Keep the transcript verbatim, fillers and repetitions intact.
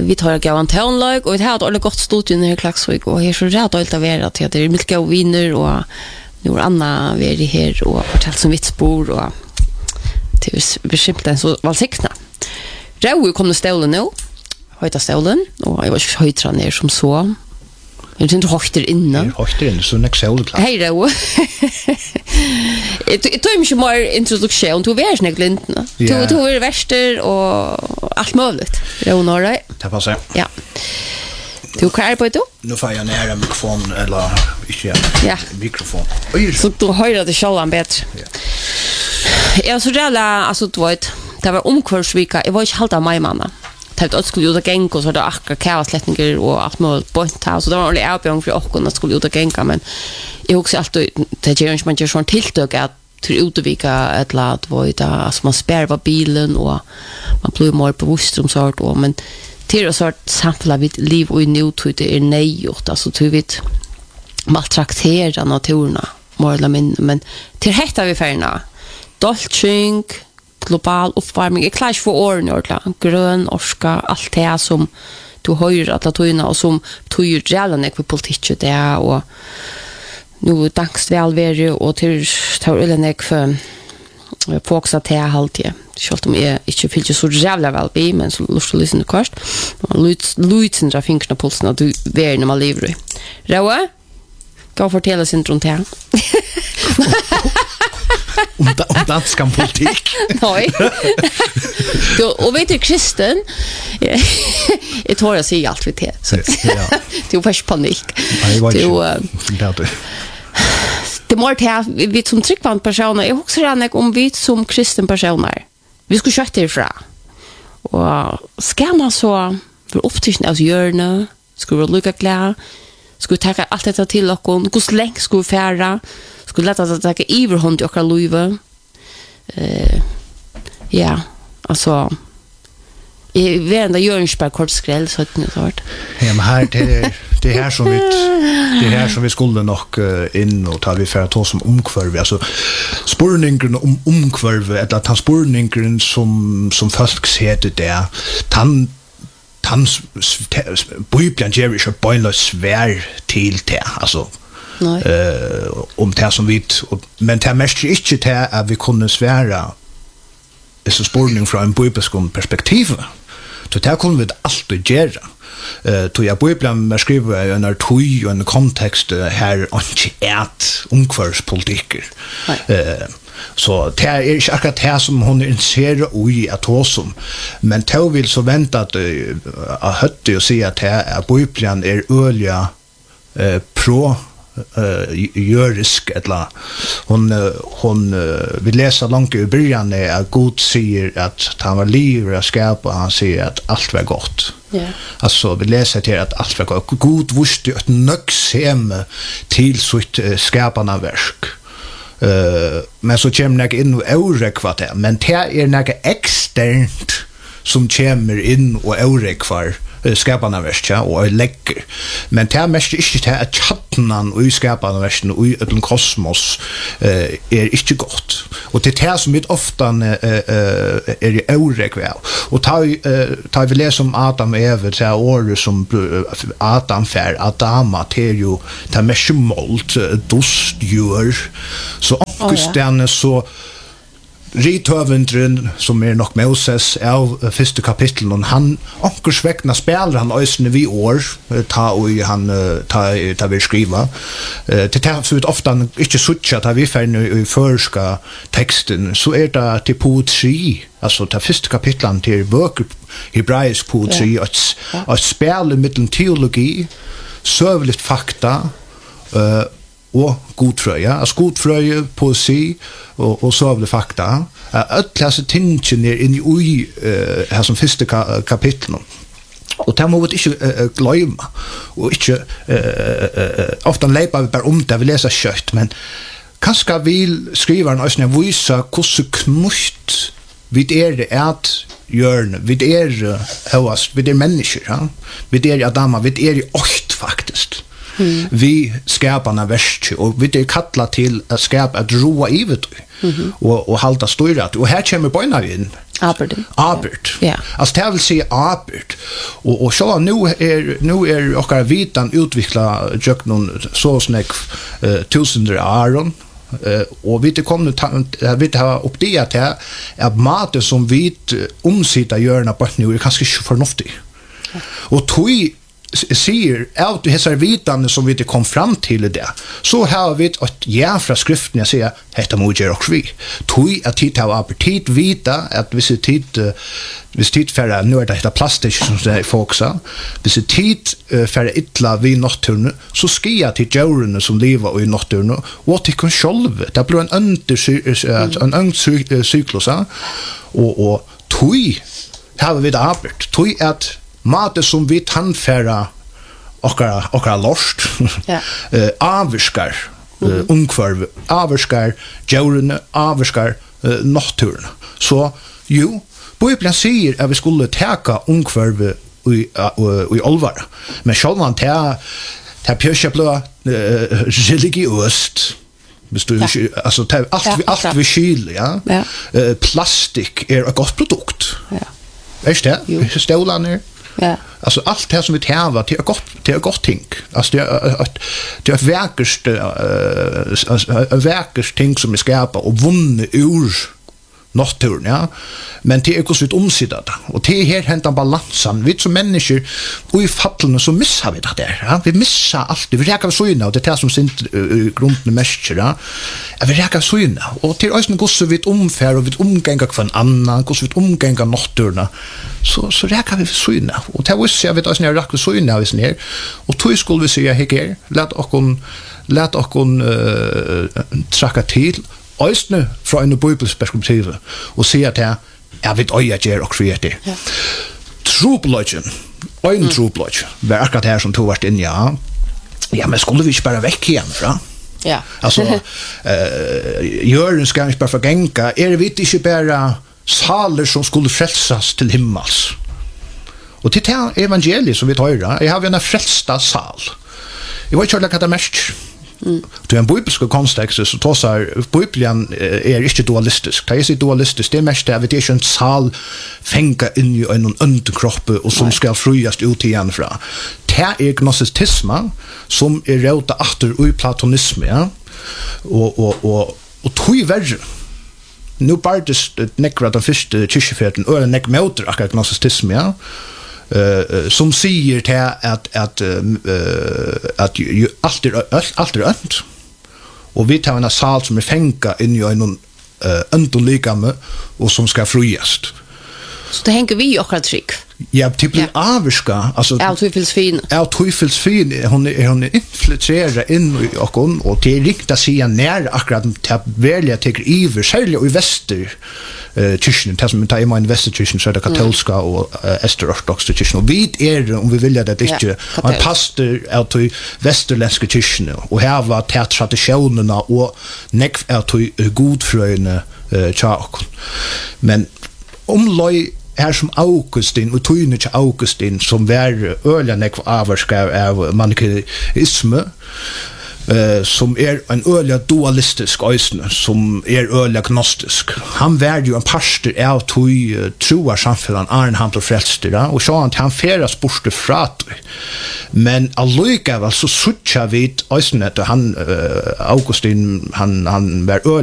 vi tar gav en townlag och det har ett ordentligt gott studion i Klaksvik och här så rätt allt av er att det är mycket goda viner och nu är Anna vi är här och fortällt som vitsbord och det är simpelt så valsikna. Rau kom det stålen nu. Höjta stålen och jag var inte höjtra ner som så. Jag tänkte höjter inne. Höjter inne så nästa stål klart. Hej Rau. Det tog mig mer introduktion till världsnäglintna. Du du är värster och allt möjligt. Rau norra. Det passar. Ja. Du kvar på det? Nu får jag ner en mikrofon eller inte ja. mikrofon. Så du hör det själv bättre. Ja. Jag så jävla alltså du vet det var omkvarsvika. Jag var inte halt av mig mamma. Det var skulle ut och gänga och så där akra kaoslättningar och allt möjligt point house så det var en avbjörn för och att skulle ut och gänga men jag också alltid det gör inte man gör sån tilltök att till utvika ett lat vad det alltså man spärrar bilen och man blir mer på vostrum sort och men till och sort samla vid liv och nu tror det är nejort alltså du vet maltraktera naturen mer eller mindre men till heter vi färna dolching global uppvärmning är klart för åren ordla grön orska allt det som du hör att latorna och som tog ju redan på politik det och nu dags välvärre och till tar eller för folk att det alltid schalt om är inte fyllde så jävla väl vi men så lust att lyssna kort Luts Lutsen dra fingrarna på pulsen att du är när man lever. Roa gå fortälla sin runt här. om, da, om dansk politik. Nej. Du, och vet du, kristen, jag tror jag säger allt vid det. Så. Ja. Det är först panik. Det är det är mer vi som tryckband personer. Jag också redan om vi som kristen personer. Vi ska köta ifrån. Och ska man så för upptischen av hjörna, ska vi lycka klar, ska vi ta allt detta till och hur länge ska vi färra, ska vi lätta att ta iverhånd i åkra livet. Uh, ja, alltså i värenda Jörnsberg kortskräll så att det har varit. Ja, men här det är det här som vi det här som vi skulle nog in och ta vi för att ta som omkvarv alltså spårningen om omkvarv eller ta spårningen som som först ser det där tan tan Bibeln ger ju boiler svär till det alltså eh om det som vi men det mest inte det att vi kunde svära är så spårning från en bibelsk perspektiv. Så det kunne vi alltid gjøre. Uh, to jeg Bibelen med skriver en tøy og en kontekst her ikke et omkvarspolitikker. Uh, så det er ikke akkurat det som hun initierer i at hos om. Men det vil så vente at jeg uh, høtte å si at, at Bibelen er ølige uh, pro Uh, jørisk eller hon uh, hon uh, vi läser långt i början att Gud säger att han var liv och skapa han säger att allt var gott. Yeah. Alltså vi läser till att allt var gott. Gud visste att nöksem till sitt uh, skapande verk. Uh, men så kommer jag in och örekvar det. Men det är något externt som kommer in och örekvar skaparna verska och läcker men det är mest inte det att chatten och skaparna versen och i kosmos är inte gott och det är som mitt ofta är i orekväl och ta ta vi läser om Adam och Eva så år som Adam för Adama till ju ta mest mold dust gör så augustan så Rithövendren som är nog Moses av första kapitlet och han ankers väckna spelar han ösne vi år ta och han ta ta vill skriva det tar så ut ofta inte sucha att vi för nu i förska texten så är det till poetry alltså ta första kapitlet till böcker hebraisk poetry och att spela med teologi sövligt fakta uh, och godfröja, alltså godfröja, poesi och, och sövlig fakta. Ötläsa tingen ner in i uh, här som första ka- kapitlen. Och det må vi inte uh, glömma. Och inte, uh, uh, uh, ofta leipar vi bara om det, vi läser kött, men kanske vill skrivaren också visa hur knutt vid är det att hjörne, vid är högast, vid är människor, ja? Vid är Adama, vid är i åkt faktiskt. Mm. Vi skaparna värst och vi är kallat till att skapa att roa i vet mm-hmm. och och hålla styret och här kommer böna in Abert. Abert. Ja. Alltså det vill säga Abert. Och och så nu är nu är och vitan utveckla jag någon så snäck uh, tusender Aaron. Uh, och vi det kommer vi det har uppdaterat här är mat som vi omsitta görna på nu är kanske förnuftigt. Och tog sier av det här vitan som vi inte kom fram till det så har vi ett ja från skriften jag säger detta måste jag också vi tog att titta av appetit vita att vi ser tid vi ser tid för nu är det detta plastik som det folk sa vi ser tid för illa vi nocturne så ska jag till djuren som lever i nocturne och till kan själv det blir en under en ung cyklus och och tog har vi det arbet tog att maten som vi tannfæra okkara okkara lost ja. uh, avskar uh, mm. ungkvarv avskar djurene avskar uh, naturen så jo Bibeln säger att vi skulle täcka ungkvarv i uh, i allvar men självan ta ta pjörsjabla uh, religiöst Hvis du, ja. alltså allt ja, vi allt vi kyl ja, ja. Uh, plastik är ett gott produkt ja. Är det stolar ner ja. Alltså allt det som vi tävar till är gott till är gott ting. Alltså det är det är verkligt äh verkligt ting som vi skapar och vunne ur naturen ja. Men det är också ett omsidat och det här händer balansen vi som människor och i fallen så missar vi det där ja. Vi missar allt vi räkar så inne och det är det som synd uh, grunden mest ja. Vi räkar så inne och till oss går så vitt omfär och vitt omgänga kvar annan går så vitt omgänga naturen så så räkar vi så inne och det var så jag vet oss när räkar så inne vi ner och tog skulle vi säga här låt oss kon låt oss kon uh, tracka till Øysne fra en bibelsperspektiv og sier at jeg vet øye at jeg er og kreativ. Ja. Troblodgen, øyne mm. troblodgen, var akkurat her som tog vært inn, ja. Ja, men skulle vi ikke bare vekk igjen fra? Ja. Altså, uh, Jøren skal ikke bare forgenga, er vi ikke bare saler som skulle frelsas til himmels? Og til det evangeliet som vi tar, jeg har en frelsta sal. Jeg vet ikke hva det er mest. Mm. Du en bibelsk kontekst så tossar Bibeln är inte dualistisk. Det är inte dualistisk. Det är mest att det är en sal fänga in i en underkropp och som ska fröjas ut igen från. Det är gnosticism som är rota efter i platonism ja. Och och och och tog värre. Nu partis nekra den första kyrkofärden och nek motor akkurat gnosticism ja. Uh, som säger till att att uh, att ju allt är allt är önt och vi tar en sal som är fänka in i en uh, underliggande och som ska fröjas så det hänger vi också trick ja typ ja. Avska alltså ja tufelsfin ja tufelsfin hon är hon infiltrerar in i och och det är riktigt att säga när akkurat att välja tycker iver särskilt i väster eh kyrkan det som tar i min västerkyrkan så är det katolska mm. och uh, österortodoxa kyrkan och vi är om vi vill att det inte en pastor är till västerländska kyrkan och här var det traditionerna och neck är till godfröjne eh tjack men om loj här som Augustin och Tynich Augustin som var öliga avskar av manikiism eh som är en öliga dualistisk ösne som är öliga gnostisk. Han var ju en pastor av tui troar samfunnan Arn han och frälstra och så han han färas bort frat. Men alluga väl så sucha vid ösne att han Augustin han han var